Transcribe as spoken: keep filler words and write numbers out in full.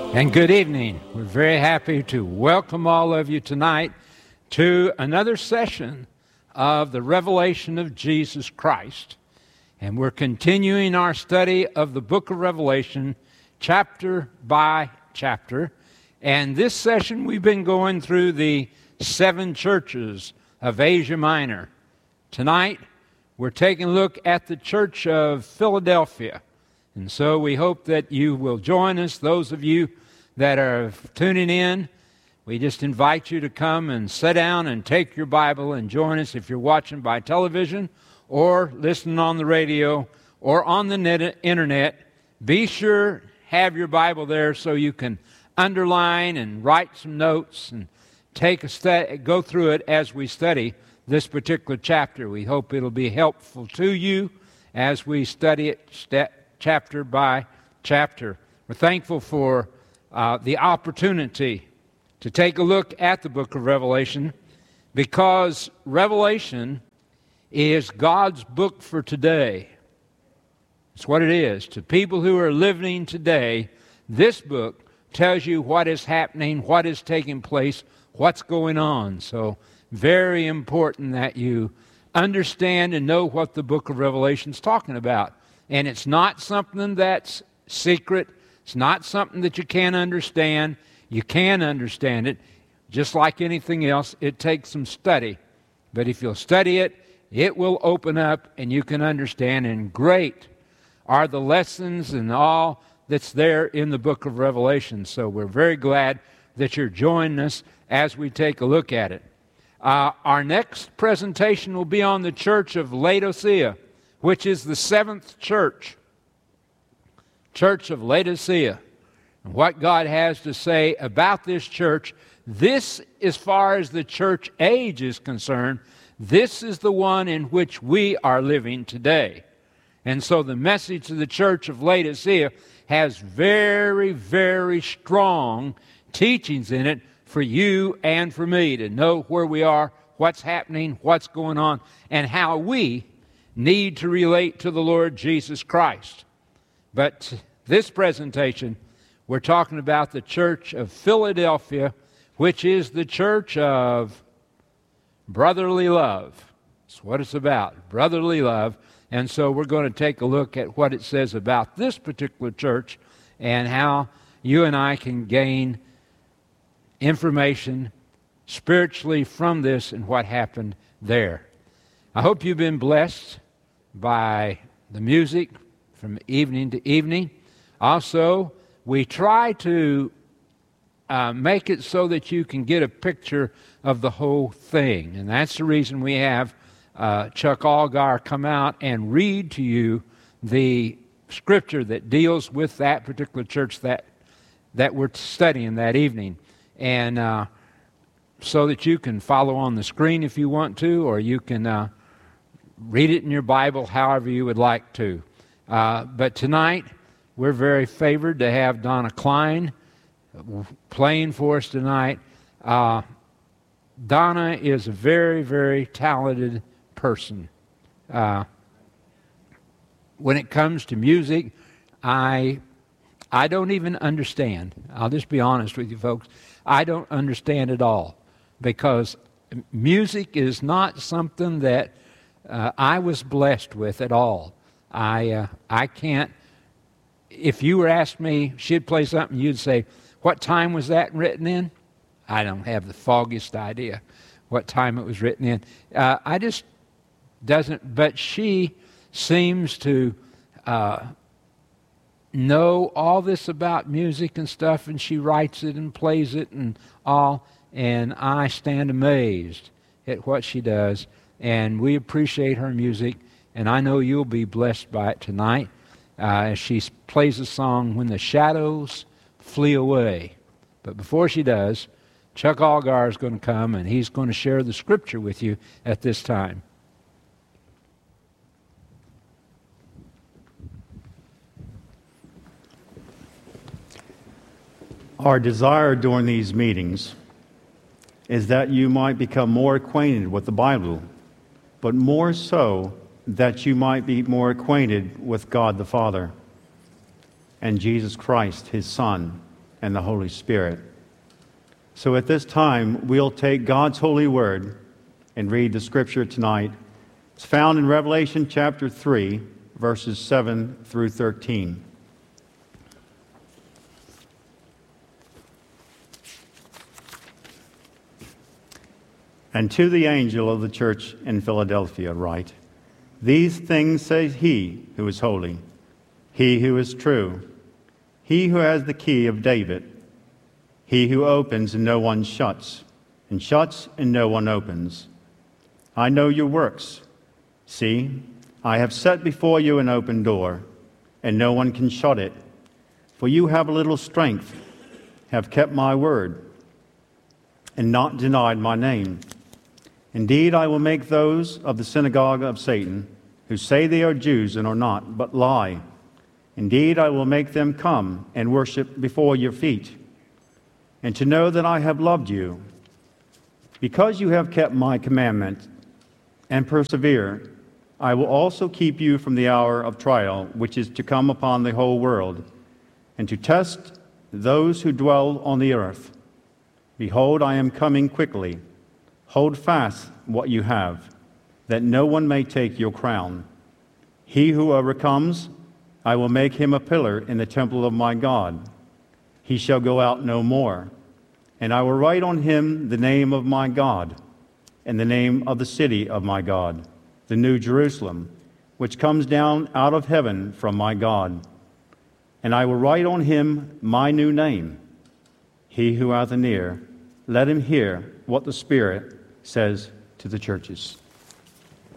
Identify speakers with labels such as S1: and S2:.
S1: And good evening. We're very happy to welcome all of you tonight to another session of the Revelation of Jesus Christ. And we're continuing our study of the book of Revelation, chapter by chapter. And this session we've been going through the seven churches of Asia Minor. Tonight we're taking a look at the church of Philadelphia. And so we hope that you will join us, those of you that are tuning in. We just invite you to come and sit down and take your Bible and join us if you're watching by television or listening on the radio or on the net, internet. Be sure have your Bible there so you can underline and write some notes and take a stu- go through it as we study this particular chapter. We hope it'll be helpful to you as we study it st- chapter by chapter. We're thankful for uh, the opportunity to take a look at the book of Revelation, because Revelation is God's book for today. It's what it is. To people who are living today, this book tells you what is happening, what is taking place, what's going on. So very important that you understand and know what the book of Revelation is talking about. And it's not something that's secret. It's not something that you can't understand. You can understand it. Just like anything else, it takes some study. But if you'll study it, it will open up and you can understand. And great are the lessons and all that's there in the book of Revelation. So we're very glad that you're joining us as we take a look at it. Uh, our next presentation will be on the church of Laodicea, which is the seventh church. Church of Laodicea. And what God has to say about this church. This, as far as the church age is concerned, this is the one in which we are living today. And so the message of the church of Laodicea has very, very strong teachings in it for you and for me to know where we are, what's happening, what's going on, and how we need to relate to the Lord Jesus Christ. But this presentation, we're talking about the church of Philadelphia, which is the church of brotherly love. That's what it's about, brotherly love. And so we're going to take a look at what it says about this particular church and how you and I can gain information spiritually from this and what happened there. I hope you've been blessed by the music from evening to evening. Also, we try to uh, make it so that you can get a picture of the whole thing. And that's the reason we have uh, Chuck Algar come out and read to you the scripture that deals with that particular church that, that we're studying that evening. And uh, so that you can follow on the screen if you want to, or you can uh, read it in your Bible however you would like to. Uh, but tonight, we're very favored to have Donna Klein playing for us tonight. Uh, Donna is a very, very talented person. Uh, when it comes to music, I I don't even understand. I'll just be honest with you folks. I don't understand at all, because music is not something that uh, I was blessed with at all. I uh, I can't. If you were asked me, she'd play something, you'd say, "What time was that written in?" I don't have the foggiest idea what time it was written in. Uh, I just doesn't. But she seems to uh, know all this about music and stuff, and she writes it and plays it and all. And I stand amazed at what she does. And we appreciate her music. And I know you'll be blessed by it tonight uh, as she plays a song, "When the Shadows Flee Away." But before she does, Chuck Algar is going to come and he's going to share the scripture with you at this time.
S2: Our desire during these meetings is that you might become more acquainted with the Bible, but more so that you might be more acquainted with God the Father and Jesus Christ, His Son, and the Holy Spirit. So at this time, we'll take God's holy word and read the scripture tonight. It's found in Revelation chapter three, verses seven through thirteen. And to the angel of the church in Philadelphia write, "These things says he who is holy, he who is true, he who has the key of David, he who opens and no one shuts, and shuts and no one opens. I know your works. See, I have set before you an open door, and no one can shut it. For you have a little strength, have kept my word, and not denied my name. Indeed, I will make those of the synagogue of Satan, who say they are Jews and are not, but lie. Indeed, I will make them come and worship before your feet, and to know that I have loved you. Because you have kept my commandment and persevere, I will also keep you from the hour of trial, which is to come upon the whole world, and to test those who dwell on the earth. Behold, I am coming quickly. Hold fast what you have, that no one may take your crown. He who overcomes, I will make him a pillar in the temple of my God. He shall go out no more. And I will write on him the name of my God, and the name of the city of my God, the New Jerusalem, which comes down out of heaven from my God. And I will write on him my new name. He who hath an ear, let him hear what the Spirit says to the churches."